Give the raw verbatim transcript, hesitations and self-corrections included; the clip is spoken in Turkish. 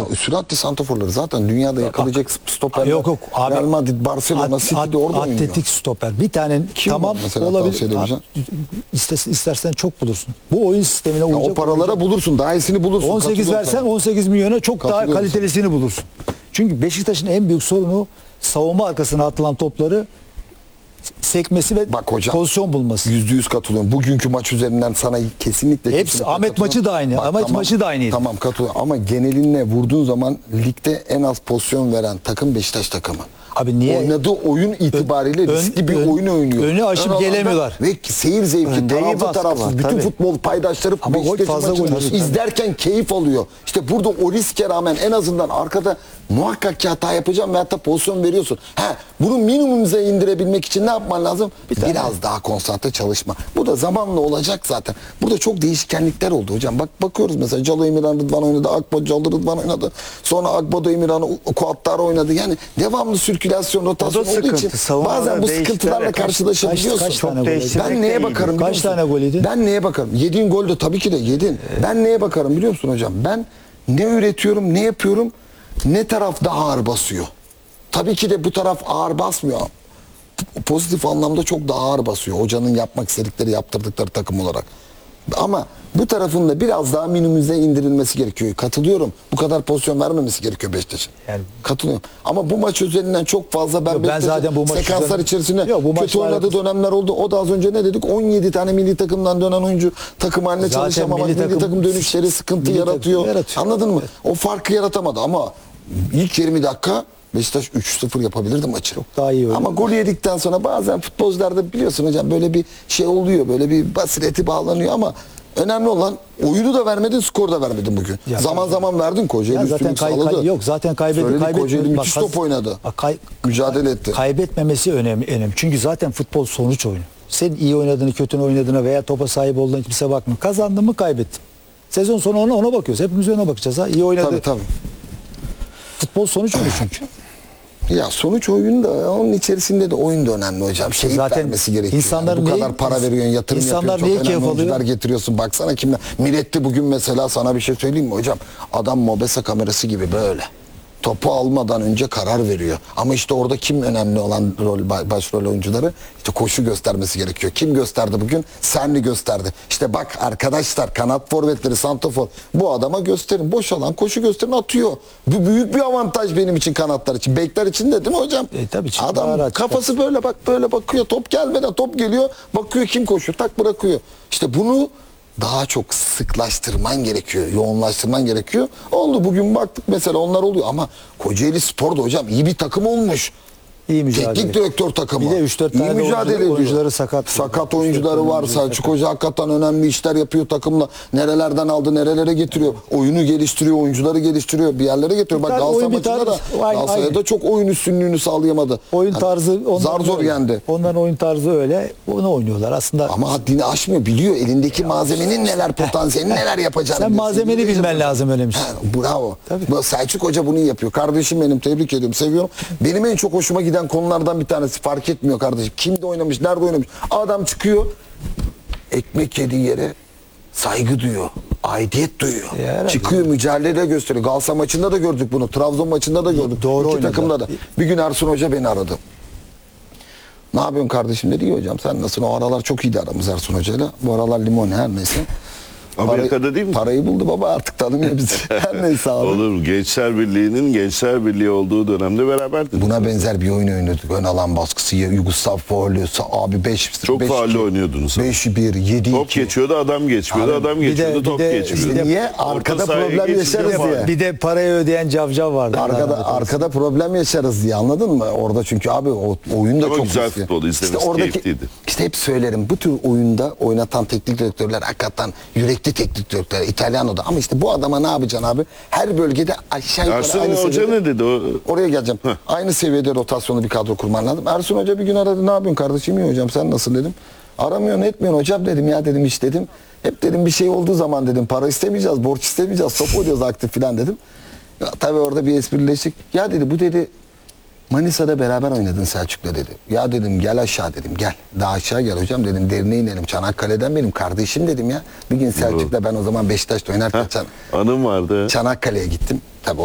süratli santraforları zaten dünyada yakalayacak stoperler. Yok yok abi. Real Madrid, Barcelona, At- City'de orada oynuyor. Atletik stoper. Bir tane Kim tamam var mesela olabilir. tavsiye edebileceğin? İstersen, istersen çok bulursun. Bu oyun sistemine Ya uyacak. o paralara bulursun. Daha iyisini bulursun. on sekiz Katılıyorum versen sana. on sekiz milyona çok daha Katılıyorum kalitelisini bulursun. Çünkü Beşiktaş'ın en büyük sorunu savunma arkasına atılan topları sekmesi ve Bak hocam, pozisyon bulması. Yüzde yüz katılıyorum. Bugünkü maç üzerinden sana kesinlikle... Hepsi, kesinlikle Ahmet katılıyorum. maçı da aynı. Bak, Ahmet tamam, maçı da aynıydı. Tamam katılıyorum ama genelinle vurduğun zaman ligde en az pozisyon veren takım Beşiktaş takımı. Abi niye? Oynadığı oyun itibariyle Ön- riskli bir ön- oyun oynuyor. önü aşıp Ön alanda gelemiyorlar. Ve seyir zevki, Önde iyi taraflı baskı tarafsız, var, bütün tabii. futbol paydaşları Ama gol Beşiktaş'ın fazla maçını gol tabii. izlerken keyif alıyor. İşte burada o riske rağmen en azından arkada muhakkak ki hata yapacağım veyahut da pozisyon veriyorsun. He, bunu minimumuza indirebilmek için ne yapman lazım? Bir tane- Biraz daha konsantre çalışma. Bu da zamanla olacak zaten. Burada çok değişkenlikler oldu hocam. Bak bakıyoruz mesela Calo Emirhan Rıdvan oynadı, Akbo Calo Rıdvan oynadı. Sonra Akbo Emirhan Kuattar oynadı. Yani devamlı sirkülasyon, rotasyon olduğu sıkıntı. için Savunmada bazen bu değişiklikler sıkıntılarla kaç- karşılaşabiliyorsun. kaç- kaç tane gol değiştirmek Ben de neye iyi. bakarım biliyor Kaç musun? tane gol yedin? Ben neye bakarım? Yediğin gol de tabii ki de yedin. Ben neye bakarım biliyor musun hocam? Ben ne üretiyorum, ne yapıyorum, ne taraf daha ağır basıyor. Tabii ki de bu taraf ağır basmıyor. Pozitif anlamda çok daha ağır basıyor. Hocanın yapmak istedikleri, yaptırdıkları takım olarak. Ama bu tarafın da biraz daha minimize indirilmesi gerekiyor. Katılıyorum. Bu kadar pozisyon vermemesi gerekiyor Beşiktaş'ın. Yani- Katılıyorum. Ama bu maç üzerinden çok fazla ben, Yok, ben Beşiktaş'ın zaten bu maç sekanslar üzerinden- içerisinde Yok, bu kötü maçlar- oynadığı dönemler oldu. O da az önce ne dedik? on yedi tane milli takımdan dönen oyuncu takım haline Zaten çalışamamak. Milli, milli takım, takım- dönüşleri sıkıntı milli takım yaratıyor. yaratıyor. Anladın mı? O farkı yaratamadı ama ilk yirmi dakika Beşiktaş üç sıfır yapabilirdi maçı. Çok daha iyi oynadı. Ama gol yedikten sonra bazen futbolcularda biliyorsun hocam böyle bir şey oluyor. Böyle bir basireti bağlanıyor ama önemli olan oyunu da vermedin, skor da vermedin bugün. Ya zaman zaman verdin, Kocaeli Ya zaten üstünlük kay, sağladı. kay, yok zaten kaybedip Söyledik, kaybetmedi. Kocaeli Bak, müthiş kaz- top oynadı. Bak, kay- Mücadele etti. Kaybetmemesi önemli, önemli. Çünkü zaten futbol sonuç oyunu. Senin iyi oynadığını, kötü oynadığına veya topa sahip olduğuna kimse bakmıyor. Kazandın mı kaybettin. Sezon sonu ona ona bakıyoruz. Hepimiz ona bakacağız ha. İyi oynadı. Tabii tabii. Futbol sonuç oyunu çünkü. Ya sonuç oyun da onun içerisinde de oyun da önemli hocam. Keyif zaten vermesi gerekiyor. insanlar Yani bu niye- kadar para veriyorsun, yatırım insanlar yapıyorsun, niye çok keyif önemli alıyor? oyuncular getiriyorsun. Baksana kimler. Miretti bugün mesela sana bir şey söyleyeyim mi hocam? Adam Mobesa kamerası gibi böyle. Topu almadan önce karar veriyor. Ama işte orada kim önemli olan rol başrol oyuncuları? İşte koşu göstermesi gerekiyor. Kim gösterdi bugün? Senli gösterdi. İşte bak arkadaşlar kanat forvetleri, santrafor bu adama gösterin. Boş alan koşu gösterin atıyor. Bu büyük bir avantaj benim için kanatlar için. Bekler için de değil mi hocam? E, tabii ki. Daha Adam rahat kafası böyle bak böyle bakıyor. Top gelmeden top geliyor. Bakıyor kim koşuyor. Tak bırakıyor. İşte bunu daha çok sıklaştırman gerekiyor. Yoğunlaştırman gerekiyor. Oldu bugün baktık mesela onlar oluyor ama Kocaeli Spor da hocam iyi bir takım olmuş. İyi mücadele. Teknik direktör takımı. Bir de üç dört İyi tane de mücadele oyuncuları- ediyor. oyuncuları sakat. Sakat üç dört oyuncuları tane var. oyuncuları Selçuk sakat. Hoca hakikaten önemli işler yapıyor takımla. Nerelerden aldı, nerelere getiriyor. Oyunu geliştiriyor, oyuncuları geliştiriyor. Bir yerlere getiriyor. Bak tane Galatasaray oyun bir maçında da tane- aynı- Galatasaray'da aynı. çok oyun üstünlüğünü sağlayamadı. Oyun Hani tarzı onların zar zor öyle. yendi. Onların oyun tarzı öyle. Onu oynuyorlar aslında. Ama haddini aşmıyor. Biliyor elindeki malzemenin neler potansiyeli, neler yapacağını. Sen biliyor. malzemeni Sevgili bilmen hocam. lazım öyle bir şey. Ha, bravo. Tabii. Bu Selçuk Hoca bunu yapıyor. Kardeşim benim tebrik ediyorum. Seviyorum. Benim en çok hoşuma giden konulardan bir tanesi. Fark etmiyor kardeşim. Kimde oynamış, nerede oynamış. Adam çıkıyor. Ekmek yediği yere saygı duyuyor. Aidiyet duyuyor. Ya herhalde. Çıkıyor mücadele gösteriyor. Galatasaray maçında da gördük bunu. Trabzon maçında da gördük. Doğru İki oynadı. takımda da. Bir gün Ersun Hoca beni aradı. Ne yapıyorsun kardeşim dedi. İyi hocam sen nasılsın? O aralar çok iyiydi aramız Ersun Hoca'yla. Bu aralar limon her neyse. Amerika'da değil mi? Parayı buldu baba artık tanımıyor bizi. Her neyse abi. Olur. Gençler Birliği'nin Gençler Birliği olduğu dönemde beraberdik. Buna benzer bir oyun oynadık. Ön alan baskısı, Yugoslav faulü, abi beş Çok faulle oynuyordunuz. beş bir, yedi iki. Top geçiyordu, adam geçmiyordu, Abi, adam bir de- geçiyordu, bir top de- geçmiyordu. bir de- Niye? Orta Arkada sahaya problem geçince yaşarız faul. diye. Bir de parayı ödeyen cavcav vardı. Arkada Allah arkada problem yaşarız diye anladın mı? Orada çünkü abi o oyun da Ama çok güzel riskli. futbolu izlemesi keyifliydi. İşte hep söylerim bu tür oyunda oynatan teknik direktörler hakikaten yürekli teknik direktörler İtalyano'da ama işte bu adama ne yapacaksın abi? Her bölgede aşağı yukarı Ersun aynı Hoca seviyede- ne dedi? O, Oraya geleceğim. Heh. Aynı seviyede rotasyonlu bir kadro kurman lazım. Ersun Hoca bir gün aradı. Ne yapıyorsun kardeşim? İyi hocam sen nasıl dedim. Aramıyorsun etmiyorsun hocam dedim ya dedim iş dedim. Hep dedim bir şey olduğu zaman dedim para istemeyeceğiz, borç istemeyeceğiz, top oynuyoruz aktif filan dedim. Ya, tabii orada bir esprileştik. Ya dedi bu dedi Manisa'da beraber oynadın Selçuk'la dedi. Ya dedim gel aşağı dedim gel. Daha aşağı gel hocam dedim derine inelim. Çanakkale'den benim kardeşim dedim ya. Bir gün Selçuk'la ben o zaman Beşiktaş'ta oynarken Çan- anım vardı. Çanakkale'ye gittim. Tabii